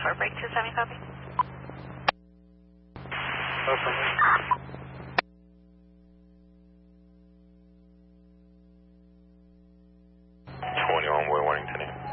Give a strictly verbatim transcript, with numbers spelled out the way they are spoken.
four, break two seventy, copy. twenty-one, Boy, Warrington.